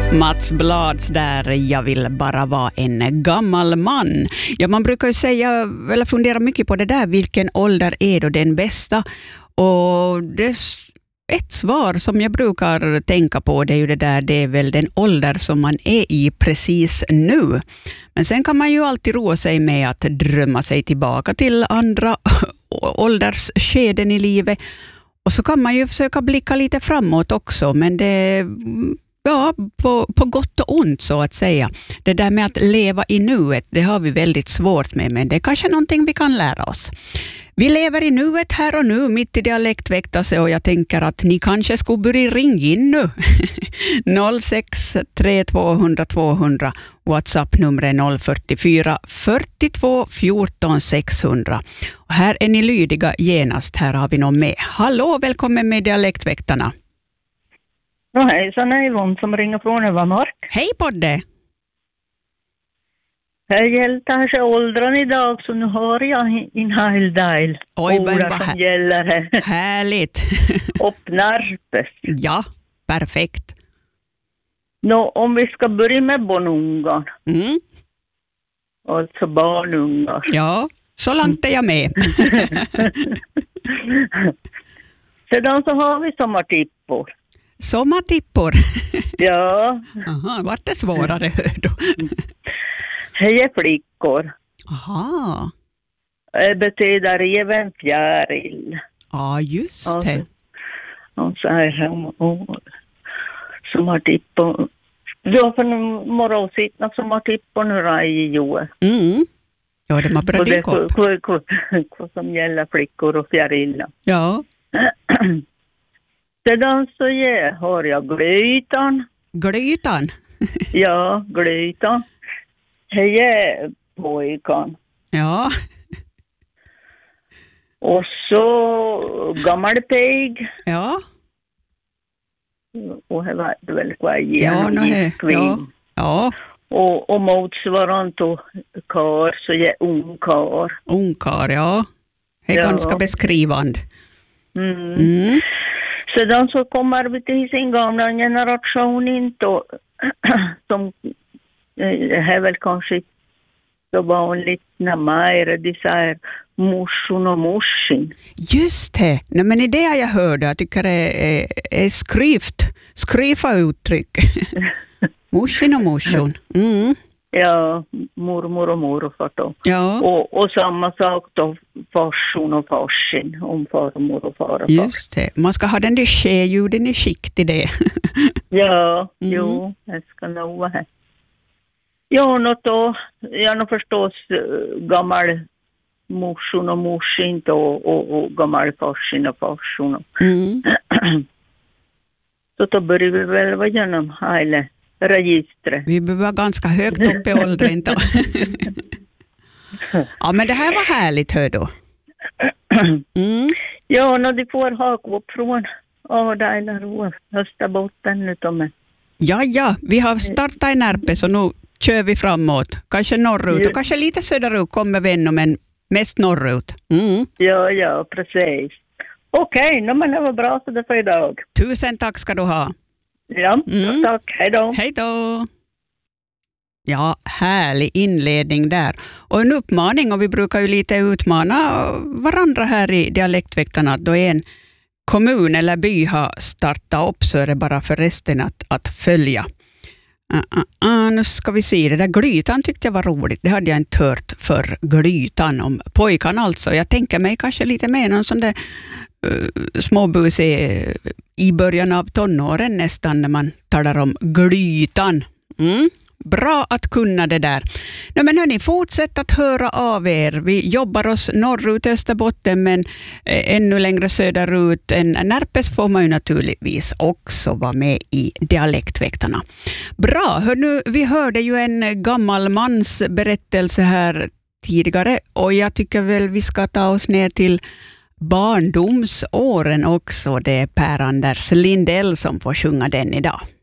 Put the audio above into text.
Mats Blads där, jag vill bara vara en gammal man. Ja, man brukar ju säga, eller fundera mycket på det där, vilken ålder är då den bästa? Och ett svar som jag brukar tänka på, det är ju det är väl den ålder som man är i precis nu. Men sen kan man ju alltid roa sig med att drömma sig tillbaka till andra åldersskeden i livet. Och så kan man ju försöka blicka lite framåt också, men det på gott och ont så att säga. Det där med att leva i nuet, det har vi väldigt svårt med, men det är kanske någonting vi kan lära oss. Vi lever i nuet här och nu, mitt i dialektväktelse, och jag tänker att ni kanske skulle börja ringa in nu. 06 3200 200, WhatsApp-nummer är 044 42 14 600. Och här är ni lydiga genast, här har vi någon med. Hallå, välkommen med dialektväktarna. Hejsan, det är Yvonne som ringer från Övermark. Hej på det! Jag gäller kanske åldern idag, så nu har jag en hel del ord som gäller. Härligt! Och Närpes. Ja, perfekt. Om vi ska börja med barnungar. Alltså barnungar. Ja, så långt är jag med. Sedan så har vi sommartippor. Sommartippor? Ja. Aha, vart det svårare då? Hej är flickor. Aha. Det betyder även fjäril. Ja, just det. Och så här sommartippor. Ja, för morgonsittna sommartippor nu i Joel. Ja, det har börjat dyka upp. Som gäller flickor och fjärilar. Ja. Sedan så har jag glytan. Glytan? Ja, glytan. Hej är pojkan. Ja. Och så gammalpeg. Ja. Och det var väl vad ja. Och motsvarande kar så är ungkar. Ungkar, ja. Det är ganska beskrivande. Sedan så kommer vi till sin gamla generation inte, som är väl kanske så vanligt när mer de säger morson och morsin. Just det. Nej, men i det jag hörde, jag tycker det är skrifa uttryck. Morsin och morson. Ja, mormor och morfar då. Ja. Och samma sak då, farson och farsin, om farmor och farfar. Just det, man ska ha den där skäljuden i skikt i det. Ja, jo, det ska nog vara här. Ja, något då, jag har förstås gammal morson och morsin då, och gammal farsin och farson. Så då börjar vi väl vara genom hela registret. Vi behöver vara ganska högt upp i åldern då. Ja, men det här var härligt, hör då. Ja, när de får haka upp från Adaila och Österbotten nu då. Ja, vi har startat i Närpes och nu kör vi framåt. Kanske norrut och kanske lite söderut kommer vi ännu, men mest norrut. Ja, precis. Okej, men det var bra så det för idag. Tusen tack ska du ha. Ja, tack. Hej då. Hej då. Ja, härlig inledning där. Och en uppmaning, och vi brukar ju lite utmana varandra här i dialektväktarna. Då en kommun eller by har startat upp, så är det bara för resten att följa. Nu ska vi se, det där glytan tyckte jag var roligt. Det hade jag inte hört för glytan om pojkan alltså. Jag tänker mig kanske lite mer någon sån där småbus i början av tonåren nästan, när man talar om glytan. Bra att kunna det där. Men hörni, fortsätt att höra av er. Vi jobbar oss norrut Österbotten, men ännu längre söderut än Närpes får man ju naturligtvis också vara med i dialektväktarna. Bra, hörnu, vi hörde ju en gammal mans berättelse här tidigare, och jag tycker väl vi ska ta oss ner till barndomsåren också. Det är Per Anders Lindell som får sjunga den idag.